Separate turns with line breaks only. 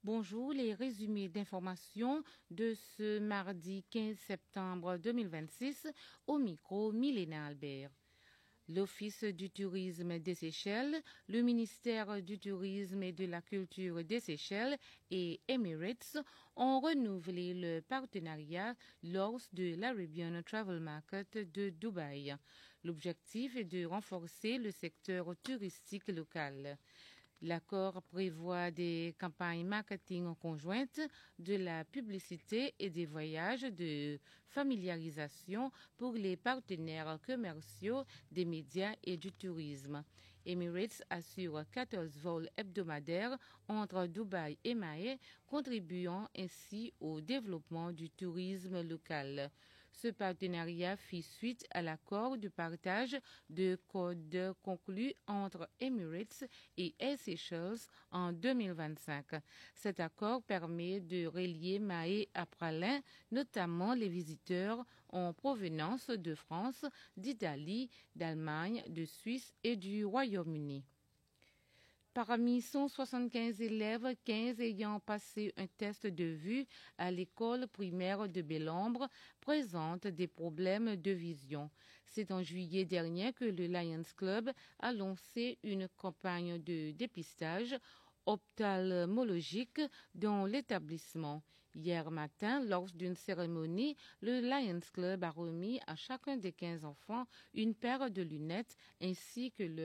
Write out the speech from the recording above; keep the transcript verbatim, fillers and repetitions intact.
Bonjour, les résumés d'informations de ce mardi quinze septembre deux mille vingt-six au micro Milena Albert. L'Office du tourisme des Seychelles, le ministère du tourisme et de la culture des Seychelles et Emirates ont renouvelé le partenariat lors de l'Arabian Travel Market de Dubaï. L'objectif est de renforcer le secteur touristique local. L'accord prévoit des campagnes marketing conjointes, de la publicité et des voyages de familiarisation pour les partenaires commerciaux des médias et du tourisme. Emirates assure quatorze vols hebdomadaires entre Dubaï et Mahé, contribuant ainsi au développement du tourisme local. Ce partenariat fit suite à l'accord de partage de codes conclu entre Emirates et Air Seychelles en deux mille vingt-cinq. Cet accord permet de relier Mahé à Praslin, notamment les visiteurs en provenance de France, d'Italie, d'Allemagne, de Suisse et du Royaume-Uni. Parmi cent soixante-quinze élèves, quinze ayant passé un test de vue à l'école primaire de Bellembre présentent des problèmes de vision. C'est en juillet dernier que le Lions Club a lancé une campagne de dépistage ophtalmologique dans l'établissement. Hier matin, lors d'une cérémonie, le Lions Club a remis à chacun des quinze enfants une paire de lunettes ainsi que le